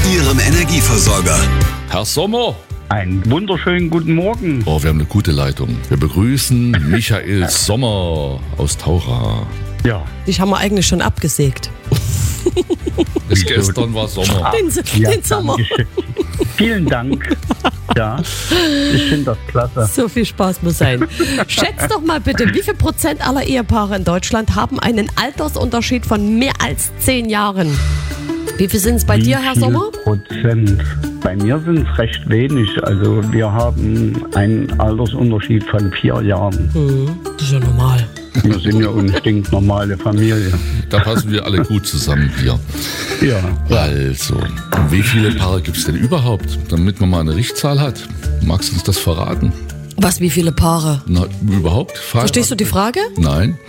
Ihrem Energieversorger. Herr Sommer. Einen wunderschönen guten Morgen. Oh, wir haben eine gute Leitung. Wir begrüßen Michael Sommer aus Taucha. Ja. Dich haben wir eigentlich schon abgesägt. Bis gestern war Sommer. Den Sommer. Dankeschön. Vielen Dank. Ja, ich finde das klasse. So viel Spaß muss sein. Schätzt doch mal bitte, wie viel Prozent aller Ehepaare in Deutschland haben einen Altersunterschied von mehr als 10 Jahren? Wie viel sind es bei dir, Herr Sommer? Prozent? Bei mir sind es recht wenig. Also wir haben einen Altersunterschied von 4 Jahren. Das ist ja normal. Wir sind ja eine stinknormale Familie. Da passen wir alle gut zusammen hier. Ja. Also, wie viele Paare gibt es denn überhaupt, damit man mal eine Richtzahl hat? Magst du uns das verraten? Was, wie viele Paare? Na, überhaupt? Verstehst du die Frage? Nein.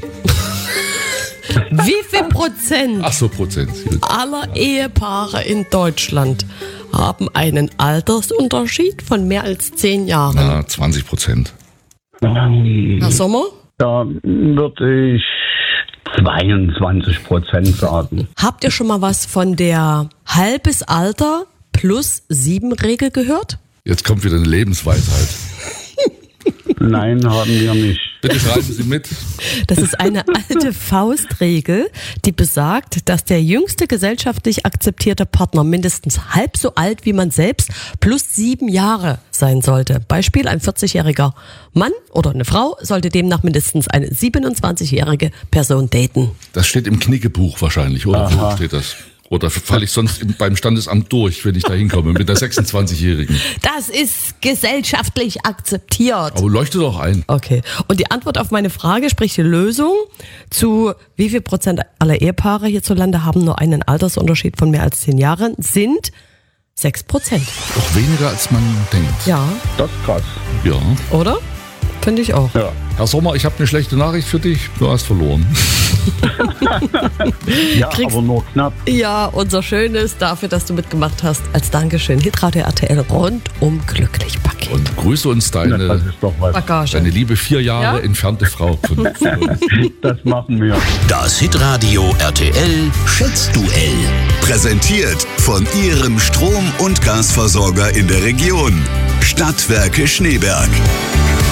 Wie viel Prozent Ach so, Prozent. aller Ehepaare in Deutschland haben einen Altersunterschied von mehr als 10 Jahren? Na, 20%. Herr Sommer? Da würde ich 22% sagen. Habt ihr schon mal was von der halbes Alter plus 7 Regel gehört? Jetzt kommt wieder eine Lebensweisheit. Nein, haben wir nicht. Bitte schreiben Sie mit. Das ist eine alte Faustregel, die besagt, dass der jüngste gesellschaftlich akzeptierte Partner mindestens halb so alt wie man selbst plus 7 Jahre sein sollte. Beispiel: ein 40-jähriger Mann oder eine Frau sollte demnach mindestens eine 27-jährige Person daten. Das steht im Knickebuch wahrscheinlich, oder? Aha. Wo steht das? Oder falle ich sonst beim Standesamt durch, wenn ich da hinkomme mit der 26-Jährigen? Das ist gesellschaftlich akzeptiert. Aber leuchte doch ein. Okay. Und die Antwort auf meine Frage, sprich die Lösung zu wie viel Prozent aller Ehepaare hierzulande haben nur einen Altersunterschied von mehr als 10 Jahren, sind 6%. Doch weniger, als man denkt. Ja, Das ist krass. Ja. oder? Finde ich auch. Ja. Herr Sommer, ich habe eine schlechte Nachricht für dich. Du hast verloren. Ja, Kriegst- aber nur knapp. Ja, unser Schönes dafür, dass du mitgemacht hast. Als Dankeschön. Hitradio RTL rundum glücklich Paket. Und grüße uns Das deine ist doch was. Bagage. liebe 4 Jahre Ja? entfernte Frau. Von uns. Das machen wir. Das Hitradio RTL Schätzduell. Präsentiert von Ihrem Strom- und Gasversorger in der Region. Stadtwerke Schneeberg.